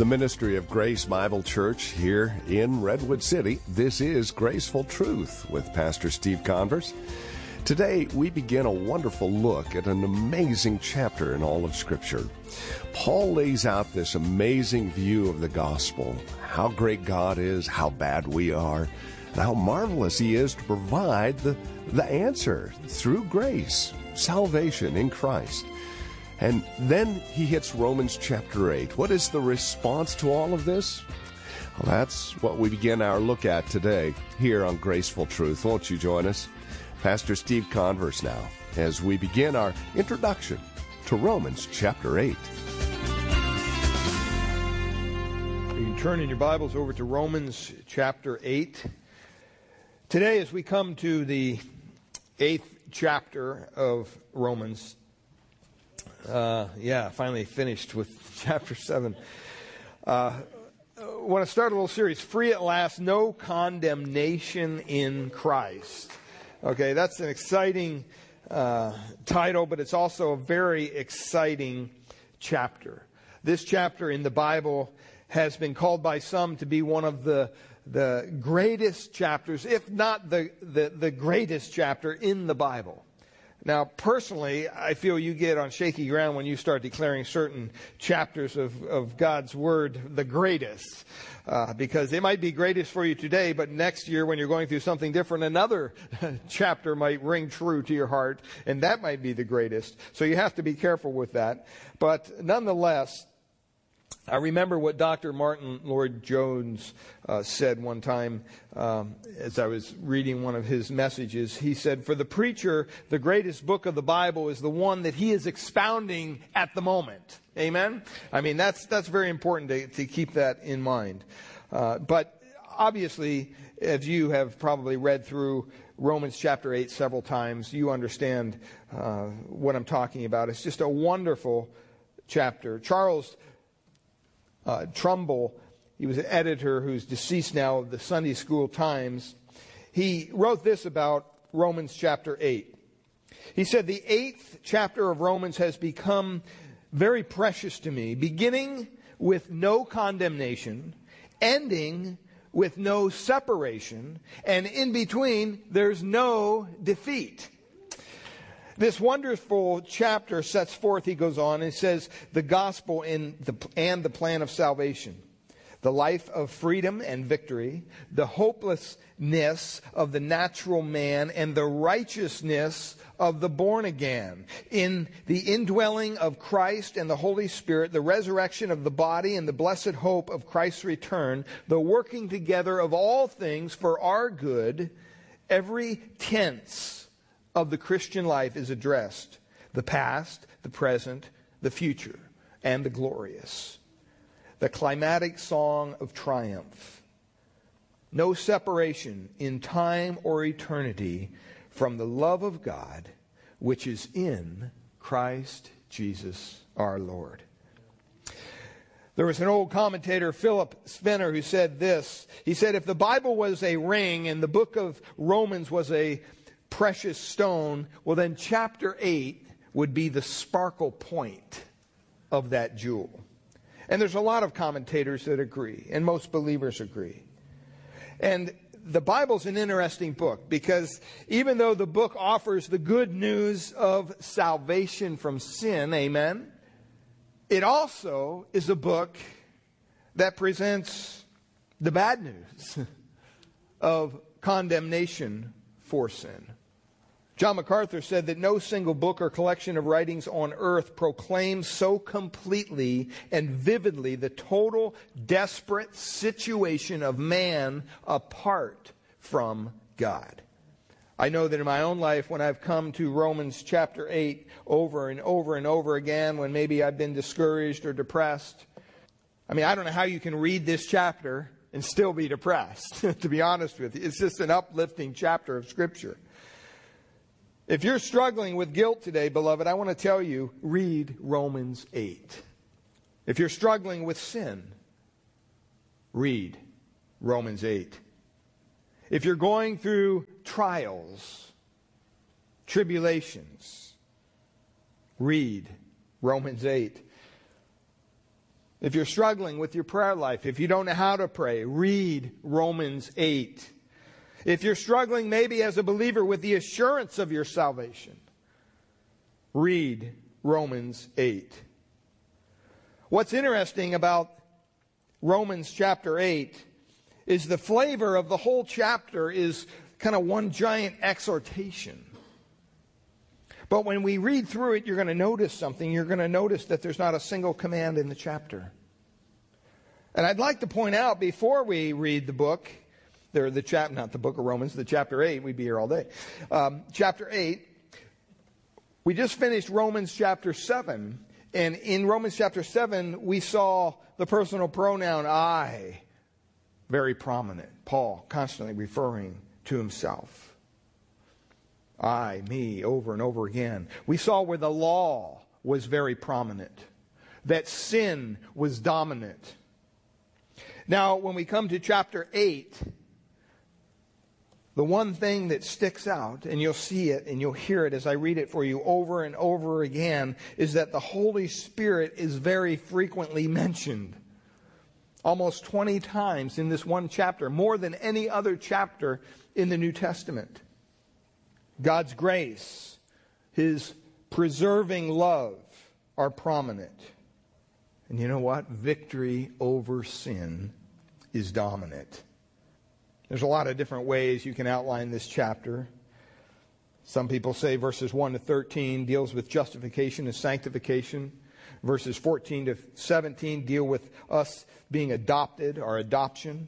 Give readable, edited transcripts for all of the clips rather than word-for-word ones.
the ministry of Grace Bible Church here in Redwood City. This is Graceful Truth with Pastor Steve Converse. Today, we begin a wonderful look at an amazing chapter in all of Scripture. Paul lays out this amazing view of the gospel, how great God is, how bad we are, and how marvelous He is to provide the answer through grace, salvation in Christ. And then he hits Romans chapter 8. What is the response to all of this? Well, that's what we begin our look at today here on Graceful Truth. Won't you join us? Pastor Steve Converse now, as we begin our introduction to Romans chapter 8. You can turn in your Bibles over to Romans chapter 8. Today, as we come to the 8th chapter of Romans, finally finished with chapter 7. I want to start a little series, Free at Last, No Condemnation in Christ. Okay, that's an exciting title, but it's also a very exciting chapter. This chapter in the Bible has been called by some to be one of the greatest chapters, if not the greatest chapter in the Bible. Now, personally, I feel you get on shaky ground when you start declaring certain chapters of God's Word the greatest. Because it might be greatest for you today, but next year when you're going through something different, another chapter might ring true to your heart, and that might be the greatest. So you have to be careful with that. But nonetheless, I remember what Dr. Martin Lloyd-Jones said one time as I was reading one of his messages. He said, for the preacher, the greatest book of the Bible is the one that he is expounding at the moment. Amen? I mean, that's very important to keep that in mind. But obviously, as you have probably read through Romans chapter 8 several times, you understand what I'm talking about. It's just a wonderful chapter. Charles Trumbull, he was an editor who's deceased now of the Sunday School Times. He wrote this about Romans chapter 8. He said, the 8th chapter of Romans has become very precious to me, beginning with no condemnation, ending with no separation, and in between there's no defeat. This wonderful chapter sets forth, he goes on, and says, the gospel and the plan of salvation, the life of freedom and victory, the hopelessness of the natural man, and the righteousness of the born again, in the indwelling of Christ and the Holy Spirit, the resurrection of the body and the blessed hope of Christ's return, the working together of all things for our good. Every tense of the Christian life is addressed: the past, the present, the future, and the glorious. The climatic song of triumph. No separation in time or eternity from the love of God, which is in Christ Jesus our Lord. There was an old commentator, Philip Spener, who said this. He said, if the Bible was a ring and the book of Romans was a precious stone, well then chapter 8 would be the sparkle point of that jewel. And there's a lot of commentators that agree, and most believers agree. And the Bible's an interesting book because even though the book offers the good news of salvation from sin, amen, it also is a book that presents the bad news of condemnation for sin. John MacArthur said that no single book or collection of writings on earth proclaims so completely and vividly the total desperate situation of man apart from God. I know that in my own life, when I've come to Romans chapter 8 over and over and over again, when maybe I've been discouraged or depressed, I mean, I don't know how you can read this chapter and still be depressed, to be honest with you. It's just an uplifting chapter of Scripture. If you're struggling with guilt today, beloved, I want to tell you, read Romans 8. If you're struggling with sin, read Romans 8. If you're going through trials, tribulations, read Romans 8. If you're struggling with your prayer life, if you don't know how to pray, read Romans 8. If you're struggling maybe as a believer with the assurance of your salvation, read Romans 8. What's interesting about Romans chapter 8 is the flavor of the whole chapter is kind of one giant exhortation. But when we read through it, you're going to notice something. You're going to notice that there's not a single command in the chapter. And I'd like to point out before we read the book, not the book of Romans, the chapter 8, we'd be here all day. Chapter 8, we just finished Romans chapter 7. And in Romans chapter 7, we saw the personal pronoun I very prominent. Paul constantly referring to himself. I, me, over and over again. We saw where the law was very prominent, that sin was dominant. Now, when we come to chapter 8, the one thing that sticks out, and you'll see it and you'll hear it as I read it for you over and over again, is that the Holy Spirit is very frequently mentioned. Almost 20 times in this one chapter, more than any other chapter in the New Testament. God's grace, His preserving love are prominent. And you know what? Victory over sin is dominant. There's a lot of different ways you can outline this chapter. Some people say verses 1 to 13 deals with justification and sanctification. Verses 14 to 17 deal with us being adopted, our adoption.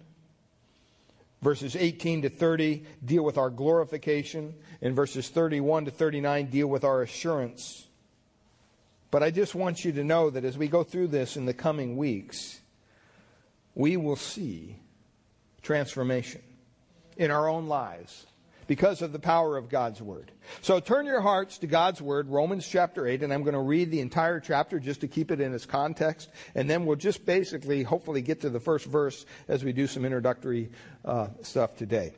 Verses 18 to 30 deal with our glorification. And verses 31 to 39 deal with our assurance. But I just want you to know that as we go through this in the coming weeks, we will see transformation in our own lives because of the power of God's Word. So turn your hearts to God's Word, Romans chapter 8, and I'm going to read the entire chapter just to keep it in its context, and then we'll just basically, hopefully, get to the first verse as we do some introductory stuff today.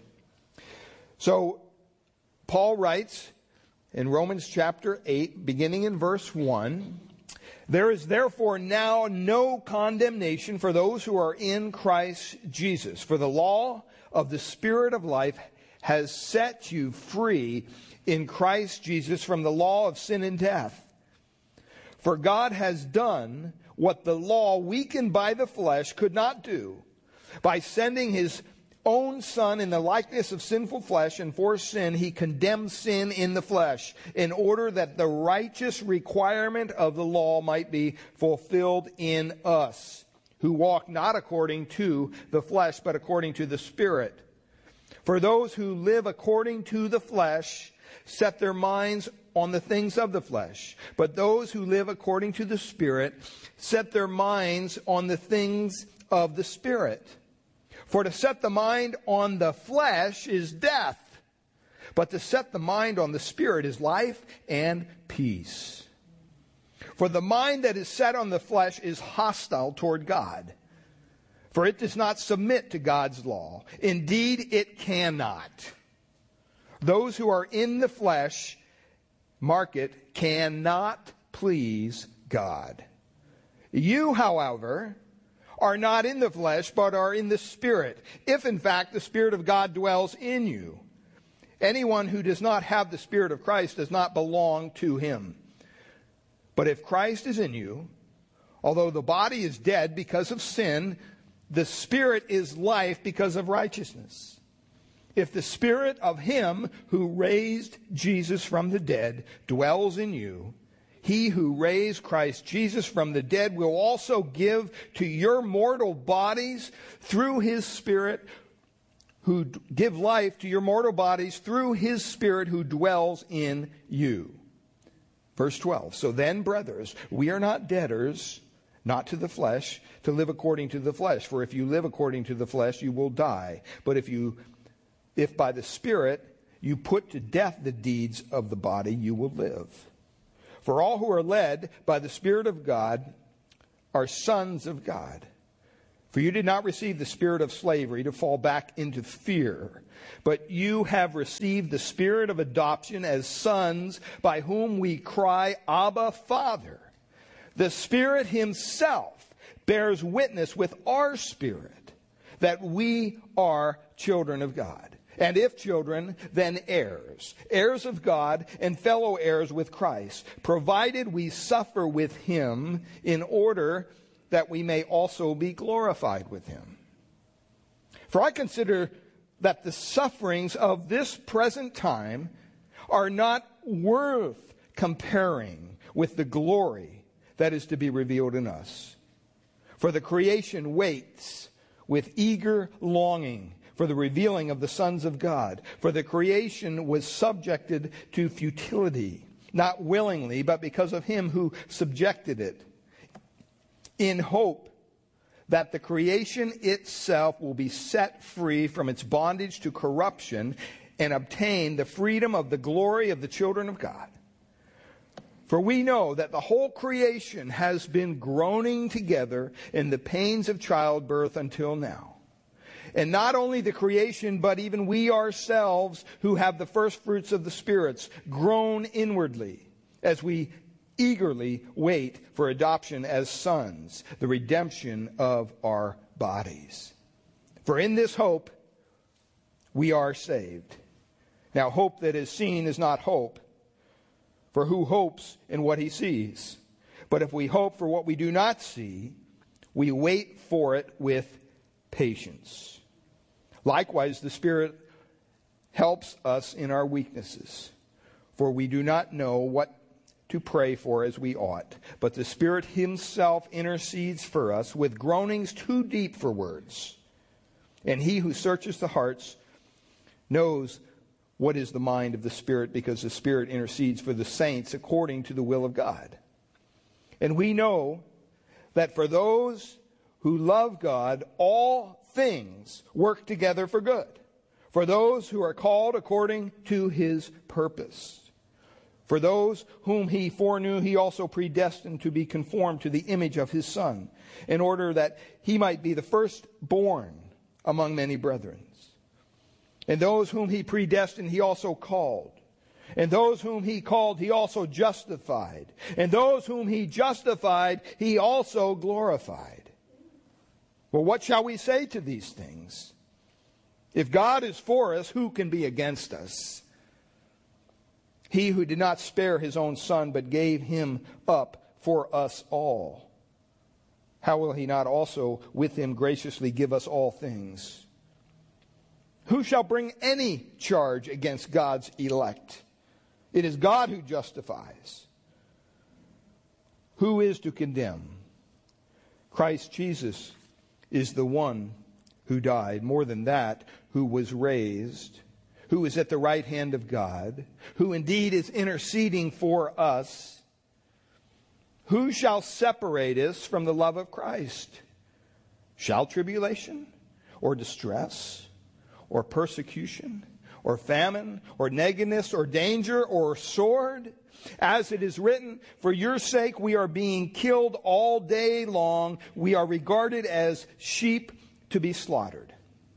So, Paul writes in Romans chapter 8, beginning in verse 1, "There is therefore now no condemnation for those who are in Christ Jesus. For the law of the Spirit of life has set you free in Christ Jesus from the law of sin and death. For God has done what the law, weakened by the flesh, could not do, by sending His own Son in the likeness of sinful flesh, and for sin He condemned sin in the flesh, in order that the righteous requirement of the law might be fulfilled in us, who walk not according to the flesh, but according to the Spirit. For those who live according to the flesh set their minds on the things of the flesh. But those who live according to the Spirit set their minds on the things of the Spirit. For to set the mind on the flesh is death, but to set the mind on the Spirit is life and peace. For the mind that is set on the flesh is hostile toward God. For it does not submit to God's law. Indeed, it cannot. Those who are in the flesh, mark it, cannot please God. You, however, are not in the flesh, but are in the Spirit, if in fact the Spirit of God dwells in you. Anyone who does not have the Spirit of Christ does not belong to Him. But if Christ is in you, although the body is dead because of sin, the Spirit is life because of righteousness. If the Spirit of Him who raised Jesus from the dead dwells in you, He who raised Christ Jesus from the dead will also give to your mortal bodies through His Spirit, who give life to your mortal bodies through His Spirit who dwells in you. Verse 12, so then, brothers, we are not debtors, not to the flesh, to live according to the flesh. For if you live according to the flesh, you will die. But if by the Spirit you put to death the deeds of the body, you will live. For all who are led by the Spirit of God are sons of God. For you did not receive the spirit of slavery to fall back into fear, but you have received the Spirit of adoption as sons, by whom we cry, Abba, Father. The Spirit Himself bears witness with our spirit that we are children of God. And if children, then heirs, heirs of God and fellow heirs with Christ, provided we suffer with him in order that we may also be glorified with him. For I consider that the sufferings of this present time are not worth comparing with the glory that is to be revealed in us. For the creation waits with eager longing for the revealing of the sons of God. For the creation was subjected to futility, not willingly, but because of him who subjected it, in hope that the creation itself will be set free from its bondage to corruption and obtain the freedom of the glory of the children of God. For we know that the whole creation has been groaning together in the pains of childbirth until now. And not only the creation, but even we ourselves who have the first fruits of the spirits groan inwardly as we eagerly wait for adoption as sons, the redemption of our bodies. For in this hope we are saved. Now hope that is seen is not hope, for who hopes in what he sees? But if we hope for what we do not see, we wait for it with patience. Likewise, the Spirit helps us in our weaknesses, for we do not know what to pray for as we ought. But the Spirit himself intercedes for us with groanings too deep for words. And he who searches the hearts knows what is the mind of the Spirit, because the Spirit intercedes for the saints according to the will of God. And we know that for those who love God, all things work together for good, for those who are called according to his purpose. For those whom he foreknew, he also predestined to be conformed to the image of his Son, in order that he might be the firstborn among many brethren. And those whom he predestined, he also called. And those whom he called, he also justified. And those whom he justified, he also glorified. Well, what shall we say to these things? If God is for us, who can be against us? He who did not spare his own Son, but gave him up for us all, how will he not also with him graciously give us all things? Who shall bring any charge against God's elect? It is God who justifies. Who is to condemn? Christ Jesus is the one who died. More than that, who was raised, who is at the right hand of God, who indeed is interceding for us. Who shall separate us from the love of Christ? Shall tribulation or distress or persecution, or famine, or nakedness, or danger, or sword? As it is written, for your sake we are being killed all day long. We are regarded as sheep to be slaughtered.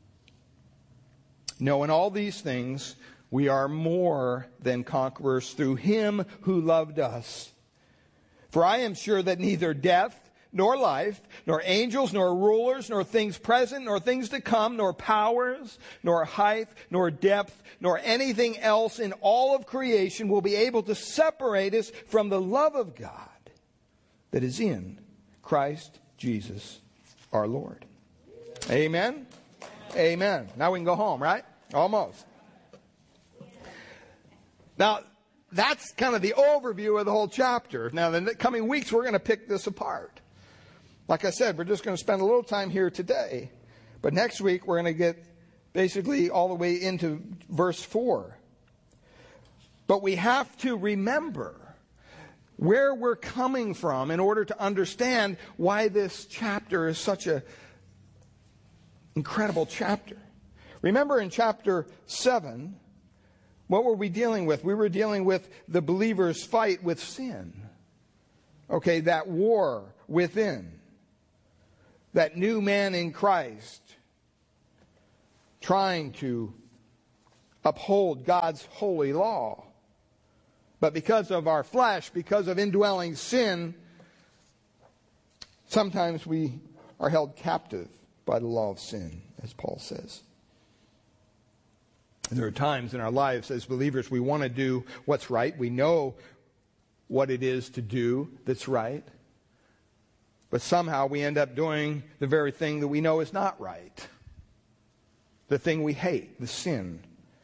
No, in all these things we are more than conquerors through him who loved us. For I am sure that neither death, nor life, nor angels, nor rulers, nor things present, nor things to come, nor powers, nor height, nor depth, nor anything else in all of creation will be able to separate us from the love of God that is in Christ Jesus our Lord. Amen? Amen. Now we can go home, right? Almost. Now, that's kind of the overview of the whole chapter. Now, in the coming weeks, we're going to pick this apart. Like I said, we're just going to spend a little time here today. But next week, we're going to get basically all the way into verse 4. But we have to remember where we're coming from in order to understand why this chapter is such an incredible chapter. Remember in chapter 7, what were we dealing with? We were dealing with the believer's fight with sin. Okay, that war within. That new man in Christ trying to uphold God's holy law. But because of our flesh, because of indwelling sin, Sometimes we are held captive by the law of sin, as Paul says. There are times in our lives as believers we want to do what's right. We know what it is to do that's right. But somehow we end up doing the very thing that we know is not right. The thing we hate, the sin.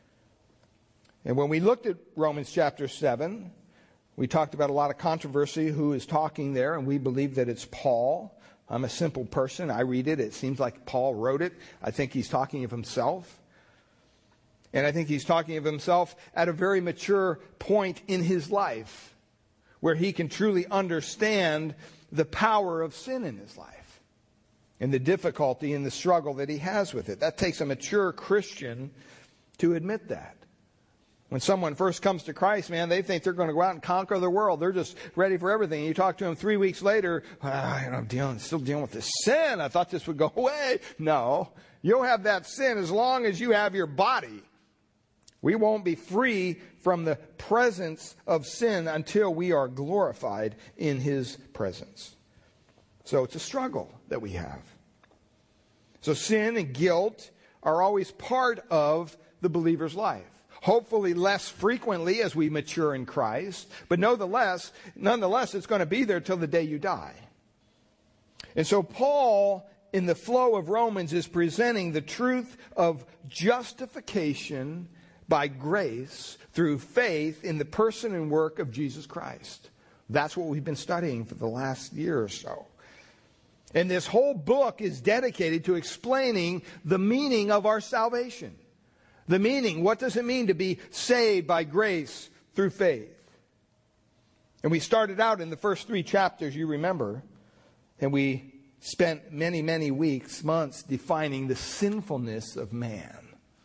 And when we looked at Romans chapter 7, we talked about a lot of controversy who is talking there, and we believe that it's Paul. I'm a simple person. I read it. It seems like Paul wrote it. I think he's talking of himself. And I think he's talking of himself at a very mature point in his life where he can truly understand the power of sin in his life and the difficulty and the struggle that he has with it. That takes a mature Christian to admit that. When someone first comes to Christ, man, they think they're going to go out and conquer the world. They're just ready for everything. You talk to them 3 weeks later, I'm still dealing with this sin. I thought this would go away. No, you'll have that sin as long as you have your body. We won't be free from the presence of sin until we are glorified in His presence. So it's a struggle that we have. So sin and guilt are always part of the believer's life. Hopefully less frequently as we mature in Christ, but nonetheless, it's going to be there till the day you die. And so Paul, in the flow of Romans, is presenting the truth of justification by grace through faith in the person and work of Jesus Christ. That's what we've been studying for the last year or so. And this whole book is dedicated to explaining the meaning of our salvation. The meaning, what does it mean to be saved by grace through faith? And we started out in the first 3 chapters, you remember, and we spent many, many weeks, months defining the sinfulness of man.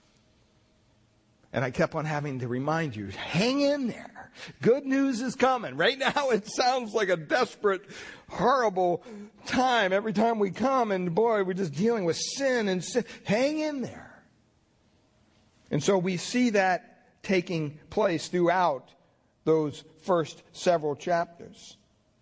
And I kept on having to remind you, hang in there. Good news is coming. Right now it sounds like a desperate, horrible time every time we come. And boy, we're just dealing with sin and sin. Hang in there. And so we see that taking place throughout those first several chapters.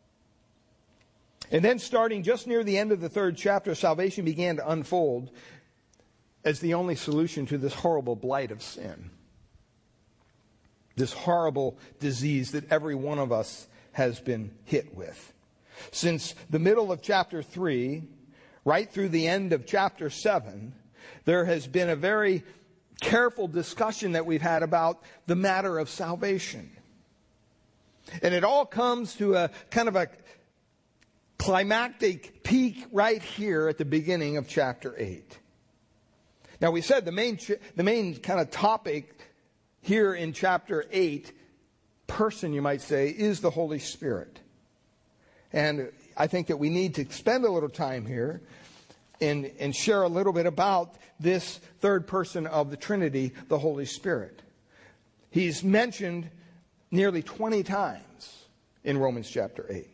And then starting just near the end of the 3rd chapter, salvation began to unfold as the only solution to this horrible blight of sin. This horrible disease that every one of us has been hit with. Since the middle of chapter 3, right through the end of chapter 7, there has been a very careful discussion that we've had about the matter of salvation. And it all comes to a kind of a climactic peak right here at the beginning of chapter 8. Now we said the main kind of topic here in chapter 8, person you might say, is the Holy Spirit. And I think that we need to spend a little time here and share a little bit about this third person of the Trinity, the Holy Spirit. He's mentioned nearly 20 times in Romans chapter 8.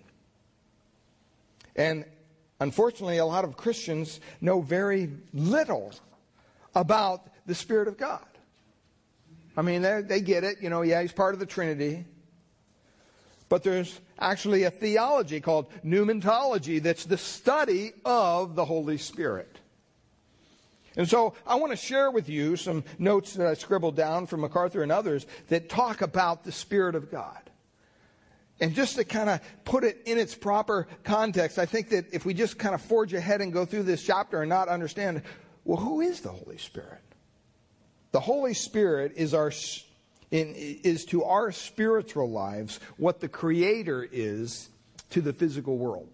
And unfortunately, a lot of Christians know very little about the Spirit of God. I mean, they get it. He's part of the Trinity. But there's actually a theology called pneumatology that's the study of the Holy Spirit. And so I want to share with you some notes that I scribbled down from MacArthur and others that talk about the Spirit of God. And just to kind of put it in its proper context, I think that if we just kind of forge ahead and go through this chapter and not understand, well, who is the Holy Spirit? The Holy Spirit is to our spiritual lives what the Creator is to the physical world.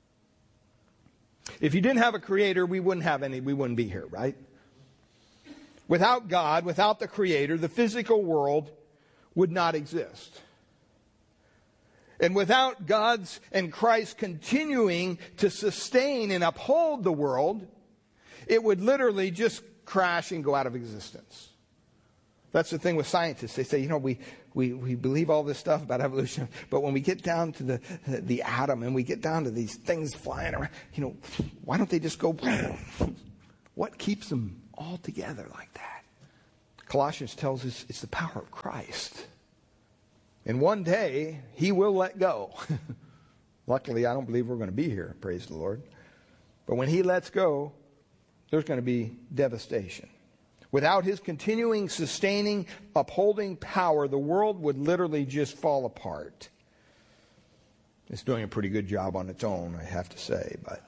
If you didn't have a Creator, we wouldn't be here, right? Without God, without the Creator, the physical world would not exist. And without God's and Christ's continuing to sustain and uphold the world, it would literally just crash and go out of existence. That's the thing with scientists. They say, we believe all this stuff about evolution, but when we get down to the atom and we get down to these things flying around, why don't they just go, what keeps them all together like that? Colossians tells us it's the power of Christ. And one day, He will let go. Luckily, I don't believe we're going to be here, praise the Lord. But when he lets go, there's going to be devastation. Without his continuing, sustaining, upholding power, the world would literally just fall apart. It's doing a pretty good job on its own, I have to say. But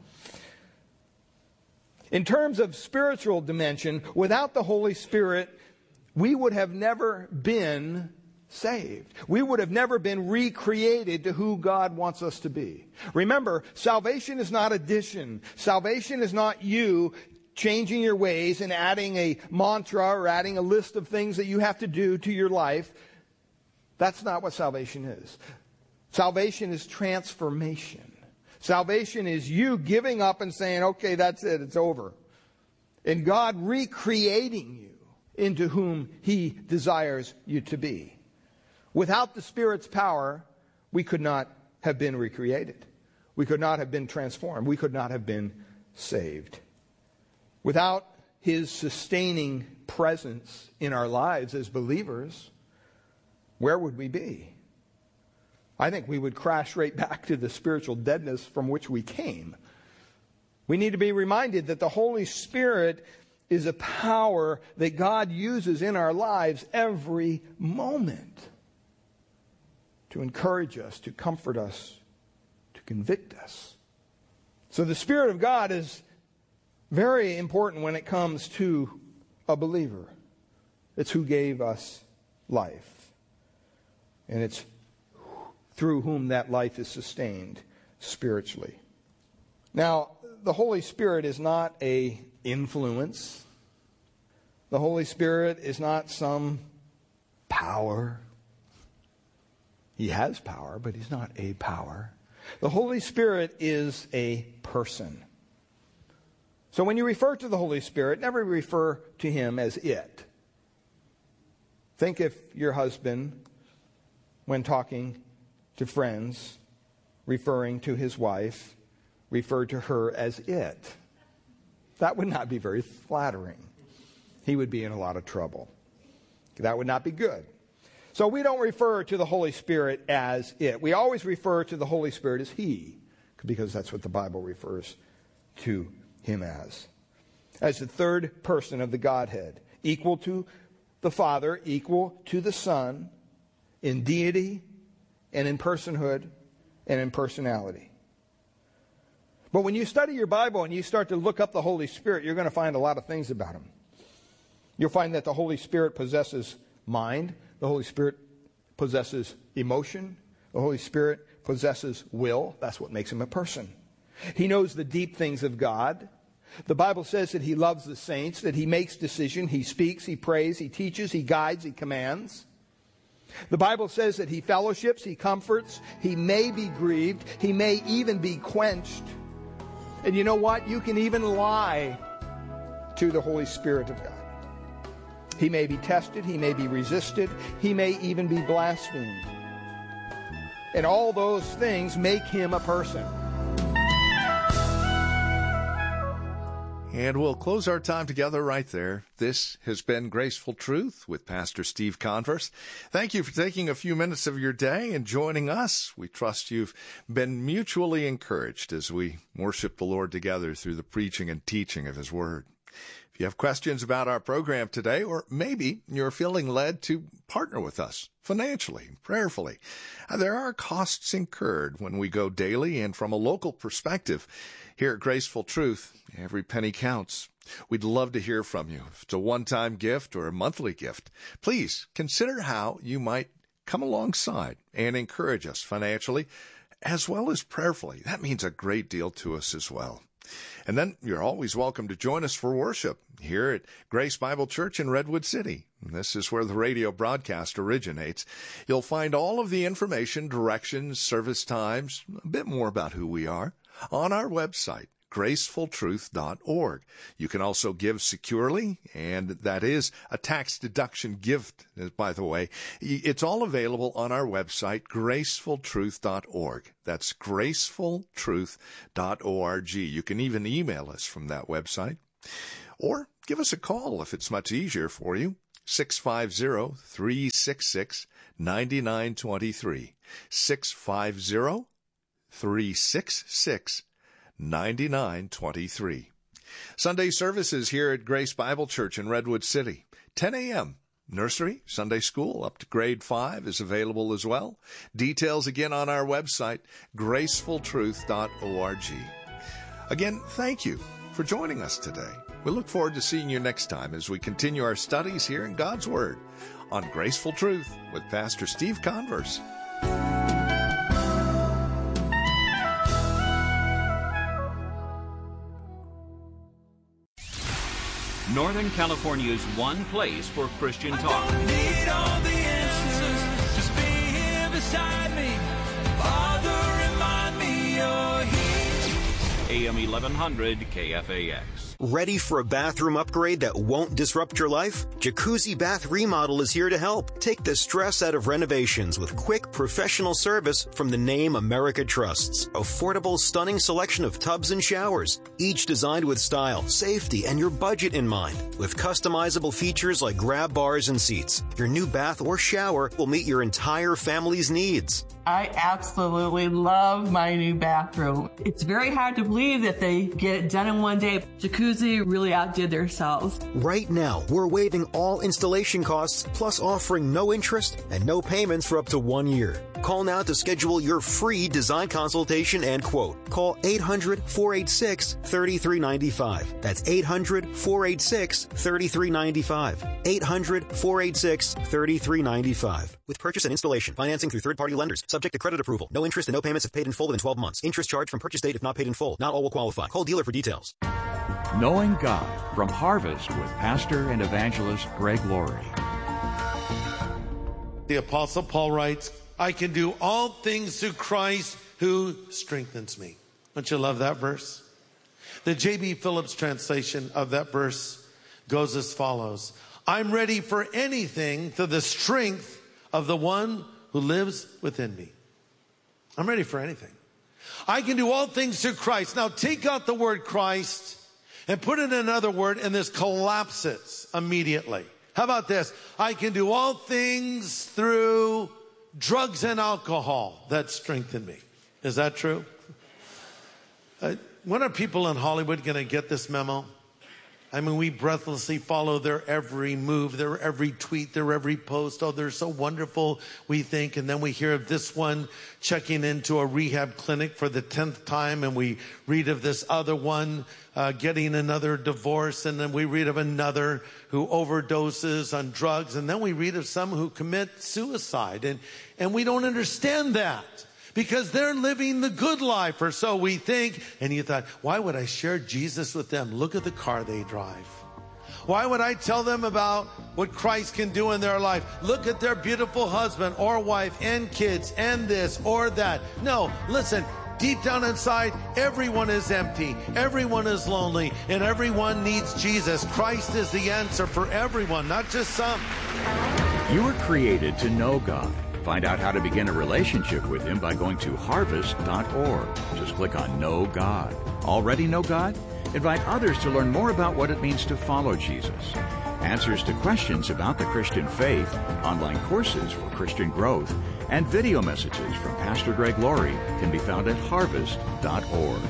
in terms of spiritual dimension, without the Holy Spirit, we would have never been saved. We would have never been recreated to who God wants us to be. Remember, salvation is not addition. Salvation is not you changing your ways and adding a mantra or adding a list of things that you have to do to your life. That's not what salvation is. Salvation is transformation. Salvation is you giving up and saying, okay, that's it, it's over. And God recreating you into whom he desires you to be. Without the Spirit's power, we could not have been recreated. We could not have been transformed. We could not have been saved. Without his sustaining presence in our lives as believers, where would we be? I think we would crash right back to the spiritual deadness from which we came. We need to be reminded that the Holy Spirit is a power that God uses in our lives every moment to encourage us, to comfort us, to convict us. So the Spirit of God is very important when it comes to a believer. It's who gave us life. And it's through whom that life is sustained spiritually. Now, the Holy Spirit is not an influence. The Holy Spirit is not some power. He has power, but he's not a power. The Holy Spirit is a person. So when you refer to the Holy Spirit, never refer to him as it. Think if your husband, when talking to friends, referring to his wife, referred to her as it. That would not be very flattering. He would be in a lot of trouble. That would not be good. So we don't refer to the Holy Spirit as it. We always refer to the Holy Spirit as he, because that's what the Bible refers to him as the third person of the Godhead, equal to the Father, equal to the Son, in deity and in personhood and in personality. But when you study your Bible and you start to look up the Holy Spirit, you're going to find a lot of things about him. You'll find that the Holy Spirit possesses mind. The Holy Spirit possesses emotion. The Holy Spirit possesses will. That's what makes him a person. He knows the deep things of God. The Bible says that he loves the saints, that he makes decisions, he speaks, he prays, he teaches, he guides, he commands. The Bible says that he fellowships, he comforts, he may be grieved, he may even be quenched. And you know what? You can even lie to the Holy Spirit of God. He may be tested, he may be resisted, he may even be blasphemed. And all those things make him a person. And we'll close our time together right there. This has been Graceful Truth with Pastor Steve Converse. Thank you for taking a few minutes of your day and joining us. We trust you've been mutually encouraged as we worship the Lord together through the preaching and teaching of his word. If you have questions about our program today, or maybe you're feeling led to partner with us financially, prayerfully, there are costs incurred when we go daily, and from a local perspective, here at Graceful Truth, every penny counts. We'd love to hear from you. If it's a one-time gift or a monthly gift, please consider how you might come alongside and encourage us financially as well as prayerfully. That means a great deal to us as well. And then you're always welcome to join us for worship here at Grace Bible Church in Redwood City. This is where the radio broadcast originates. You'll find all of the information, directions, service times, a bit more about who we are on our website, gracefultruth.org. You can also give securely, and that is a tax deduction gift, by the way. It's all available on our website, gracefultruth.org. That's gracefultruth.org. You can even email us from that website, or give us a call if it's much easier for you. 650-366-9923. 650 800-366-9923. Sunday services here at Grace Bible Church in Redwood City, 10 a.m. Nursery, Sunday school up to grade 5 is available as well. Details again on our website, gracefultruth.org. Again, thank you for joining us today. We look forward to seeing you next time as we continue our studies here in God's Word on Graceful Truth with Pastor Steve Converse. Northern California's one place for Christian talk. I need all the answers. Just be here beside me. Father, remind me you're here. AM 1100 KFAX. Ready for a bathroom upgrade that won't disrupt your life? Jacuzzi Bath Remodel is here to help. Take the stress out of renovations with quick, professional service from the name America trusts. Affordable, stunning selection of tubs and showers, each designed with style, safety, and your budget in mind. With customizable features like grab bars and seats, your new bath or shower will meet your entire family's needs. I absolutely love my new bathroom. It's very hard to believe that they get it done in one day. Jacuzzi really outdid themselves. Right now, we're waiving all installation costs, plus offering no interest and no payments for up to 1 year. Call now to schedule your free design consultation and quote. Call 800-486-3395. That's 800-486-3395. 800-486-3395. With purchase and installation, financing through third-party lenders, subject to credit approval. No interest and no payments if paid in full within 12 months. Interest charged from purchase date if not paid in full. Not all will qualify. Call dealer for details. Knowing God from Harvest with Pastor and Evangelist Greg Laurie. The Apostle Paul writes, I can do all things through Christ who strengthens me. Don't you love that verse? The J.B. Phillips translation of that verse goes as follows. I'm ready for anything through the strength of the one who lives within me. I'm ready for anything. I can do all things through Christ. Now take out the word Christ and put in another word, and this collapses immediately. How about this? I can do all things through drugs and alcohol that strengthen me. Is that true? When are people in Hollywood going to get this memo? I mean, we breathlessly follow their every move, their every tweet, their every post. Oh, they're so wonderful, we think. And then we hear of this one checking into a rehab clinic for the 10th time. And we read of this other one getting another divorce. And then we read of another who overdoses on drugs. And then we read of some who commit suicide. And we don't understand that. Because they're living the good life, or so we think. And you thought, why would I share Jesus with them? Look at the car they drive. Why would I tell them about what Christ can do in their life? Look at their beautiful husband or wife and kids and this or that. No, listen, deep down inside, everyone is empty. Everyone is lonely. And everyone needs Jesus. Christ is the answer for everyone, not just some. You were created to know God. Find out how to begin a relationship with Him by going to harvest.org. Just click on Know God. Already know God? Invite others to learn more about what it means to follow Jesus. Answers to questions about the Christian faith, online courses for Christian growth, and video messages from Pastor Greg Laurie can be found at harvest.org.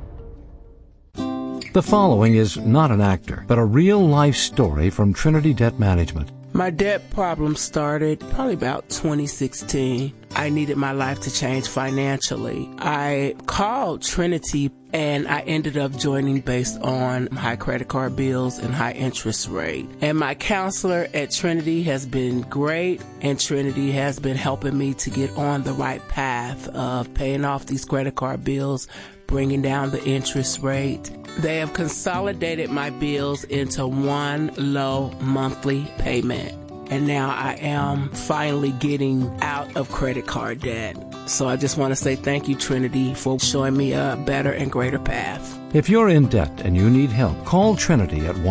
The following is not an actor, but a real-life story from Trinity Debt Management. My debt problem started probably about 2016. I needed my life to change financially. I called Trinity and I ended up joining based on high credit card bills and high interest rate. And my counselor at Trinity has been great, and Trinity has been helping me to get on the right path of paying off these credit card bills, bringing down the interest rate. They have consolidated my bills into one low monthly payment. And now I am finally getting out of credit card debt. So I just want to say thank you, Trinity, for showing me a better and greater path. If you're in debt and you need help, call Trinity at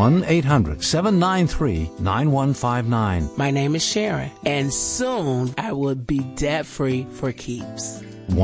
1-800-793-9159. My name is Sharon, and soon I will be debt-free for keeps.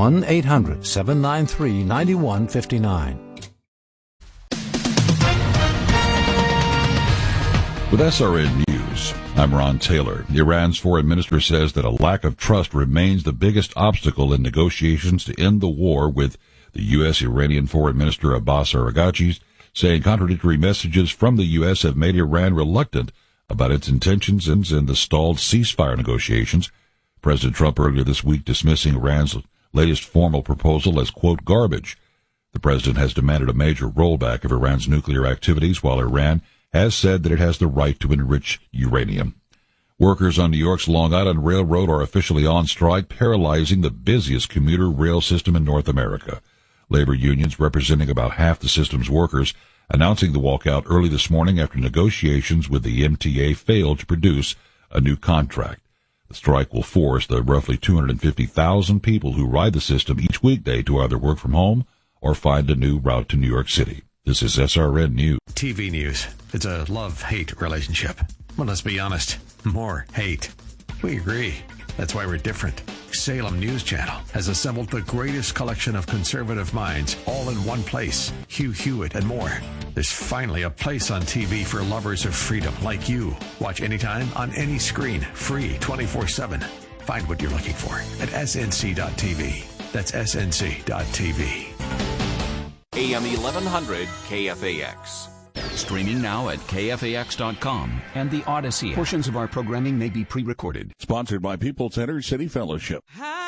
1-800-793-9159. With SRN News, I'm Ron Taylor. Iran's foreign minister says that a lack of trust remains the biggest obstacle in negotiations to end the war, with the U.S. Iranian Foreign Minister Abbas Araghchi saying contradictory messages from the U.S. have made Iran reluctant about its intentions in the stalled ceasefire negotiations. President Trump earlier this week dismissing Iran's latest formal proposal as, quote, garbage. The president has demanded a major rollback of Iran's nuclear activities, while Iran has said that it has the right to enrich uranium. Workers on New York's Long Island Railroad are officially on strike, paralyzing the busiest commuter rail system in North America. Labor unions representing about half the system's workers announcing the walkout early this morning after negotiations with the MTA failed to produce a new contract. The strike will force the roughly 250,000 people who ride the system each weekday to either work from home or find a new route to New York City. This is SRN News. TV news. It's a love-hate relationship. Well, let's be honest. More hate. We agree. That's why we're different. Salem News Channel has assembled the greatest collection of conservative minds all in one place. Hugh Hewitt and more. There's finally a place on TV for lovers of freedom like you. Watch anytime on any screen. Free 24/7. Find what you're looking for at snc.tv. That's snc.tv. AM 1100 KFAX. Streaming now at KFAX.com and the Odyssey. Portions of our programming may be pre-recorded. Sponsored by People Center City Fellowship. Hi.